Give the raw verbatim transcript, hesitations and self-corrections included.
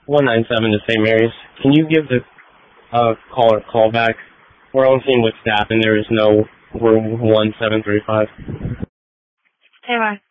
one nine seven to Saint Mary's. Can you give the uh, caller a call back? We're on scene with staff, and there is no room one seven three five. Hey, bye.